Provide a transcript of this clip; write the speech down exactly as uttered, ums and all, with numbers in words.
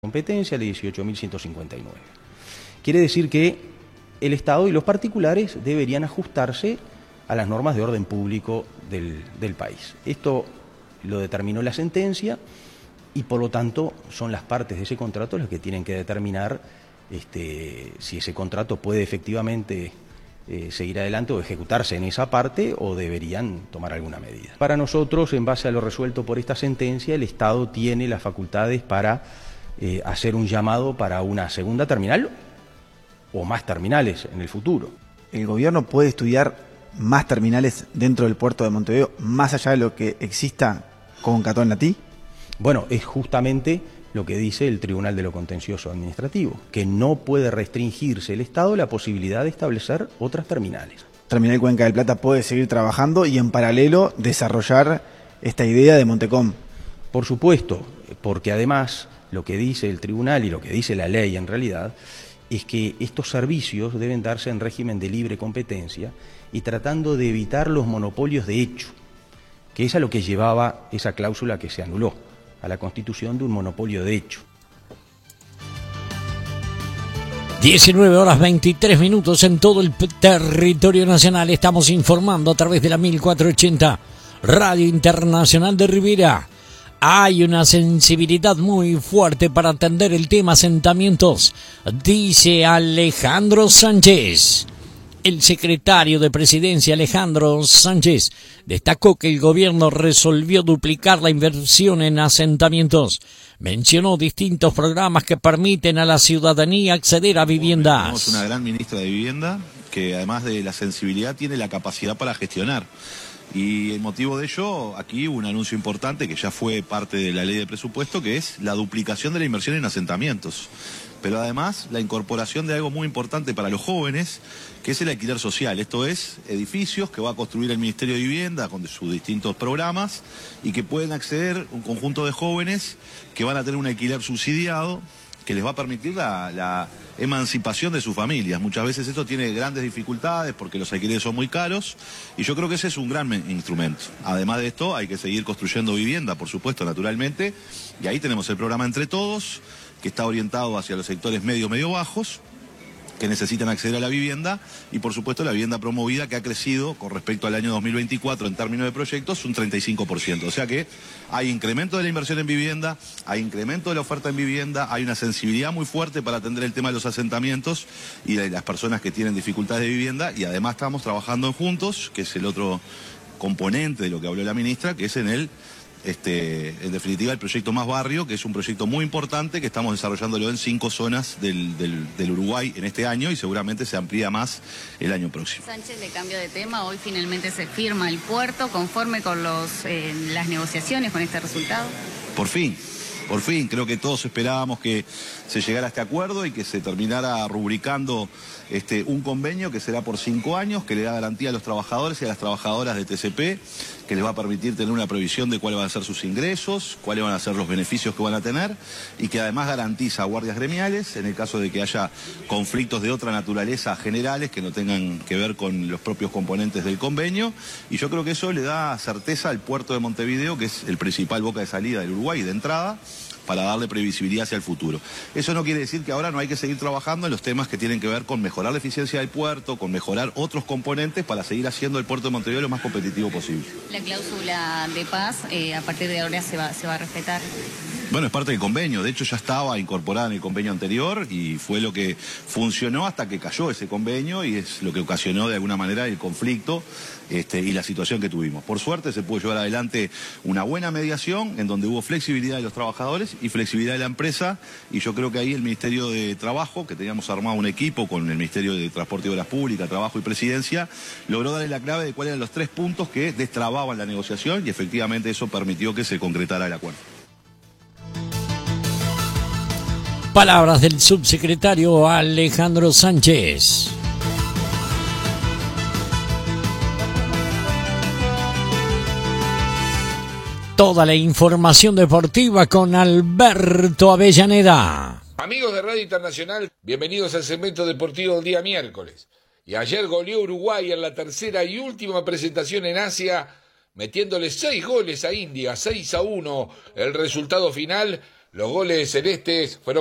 Competencia, ley dieciocho mil ciento cincuenta y nueve. Quiere decir que el Estado y los particulares deberían ajustarse a las normas de orden público del, del país. Esto lo determinó la sentencia y por lo tanto son las partes de ese contrato las que tienen que determinar este, si ese contrato puede efectivamente eh, seguir adelante o ejecutarse en esa parte o deberían tomar alguna medida. Para nosotros, en base a lo resuelto por esta sentencia, el Estado tiene las facultades para Eh, hacer un llamado para una segunda terminal o más terminales en el futuro. ¿El gobierno puede estudiar más terminales dentro del puerto de Montevideo, más allá de lo que exista con Catón Latí? Bueno, es justamente lo que dice el Tribunal de lo Contencioso Administrativo, que no puede restringirse el Estado la posibilidad de establecer otras terminales. Terminal Cuenca del Plata puede seguir trabajando y en paralelo desarrollar esta idea de Montecom. Por supuesto, porque además lo que dice el tribunal y lo que dice la ley en realidad es que estos servicios deben darse en régimen de libre competencia y tratando de evitar los monopolios de hecho, que es a lo que llevaba esa cláusula que se anuló, a la constitución de un monopolio de hecho. diecinueve horas veintitrés minutos en todo el territorio nacional. Estamos informando a través de la mil cuatrocientos ochenta Radio Internacional de Rivera. Hay una sensibilidad muy fuerte para atender el tema asentamientos, dice Alejandro Sánchez. El secretario de Presidencia, Alejandro Sánchez, destacó que el gobierno resolvió duplicar la inversión en asentamientos. Mencionó distintos programas que permiten a la ciudadanía acceder a viviendas. Tenemos una gran ministra de Vivienda que además de la sensibilidad tiene la capacidad para gestionar. Y el motivo de ello, aquí hubo un anuncio importante que ya fue parte de la ley de presupuesto, que es la duplicación de la inversión en asentamientos. Pero además la incorporación de algo muy importante para los jóvenes, que es el alquiler social. Esto es edificios que va a construir el Ministerio de Vivienda con sus distintos programas y que pueden acceder un conjunto de jóvenes que van a tener un alquiler subsidiado que les va a permitir la, la emancipación de sus familias. Muchas veces esto tiene grandes dificultades porque los alquileres son muy caros y yo creo que ese es un gran instrumento. Además de esto hay que seguir construyendo vivienda, por supuesto, naturalmente, y ahí tenemos el programa Entre Todos, que está orientado hacia los sectores medio, medio bajos, que necesitan acceder a la vivienda, y por supuesto la vivienda promovida, que ha crecido con respecto al año dos mil veinticuatro en términos de proyectos un treinta y cinco por ciento. O sea que hay incremento de la inversión en vivienda, hay incremento de la oferta en vivienda, hay una sensibilidad muy fuerte para atender el tema de los asentamientos y de las personas que tienen dificultades de vivienda, y además estamos trabajando juntos, que es el otro componente de lo que habló la ministra, que es en el Este, en definitiva el proyecto Más Barrio, que es un proyecto muy importante que estamos desarrollándolo en cinco zonas del, del, del Uruguay en este año y seguramente se amplía más el año próximo. Sánchez, le cambio de tema, hoy finalmente se firma el puerto conforme con los, eh, las negociaciones con este resultado. Por fin. Por fin, creo que todos esperábamos que se llegara a este acuerdo y que se terminara rubricando este, un convenio que será por cinco años, que le da garantía a los trabajadores y a las trabajadoras de T C P, que les va a permitir tener una previsión de cuáles van a ser sus ingresos, cuáles van a ser los beneficios que van a tener, y que además garantiza guardias gremiales en el caso de que haya conflictos de otra naturaleza generales que no tengan que ver con los propios componentes del convenio, y yo creo que eso le da certeza al puerto de Montevideo, que es el principal boca de salida del Uruguay y de entrada, para darle previsibilidad hacia el futuro. Eso no quiere decir que ahora no hay que seguir trabajando en los temas que tienen que ver con mejorar la eficiencia del puerto, con mejorar otros componentes para seguir haciendo el puerto de Montevideo lo más competitivo posible. La cláusula de paz, eh, a partir de ahora se va, se va a respetar. Bueno, es parte del convenio, de hecho ya estaba incorporada en el convenio anterior y fue lo que funcionó hasta que cayó ese convenio y es lo que ocasionó de alguna manera el conflicto este, y la situación que tuvimos. Por suerte se pudo llevar adelante una buena mediación en donde hubo flexibilidad de los trabajadores y flexibilidad de la empresa, y yo creo que ahí el Ministerio de Trabajo, que teníamos armado un equipo con el Ministerio de Transporte y Obras Públicas, Trabajo y Presidencia, logró darle la clave de cuáles eran los tres puntos que destrababan la negociación y efectivamente eso permitió que se concretara el acuerdo. Palabras del subsecretario Alejandro Sánchez. Toda la información deportiva con Alberto Avellaneda. Amigos de Radio Internacional, bienvenidos al segmento deportivo del día miércoles. Y ayer goleó Uruguay en la tercera y última presentación en Asia, metiéndole seis goles a India, seis a uno el resultado final, Los goles celestes fueron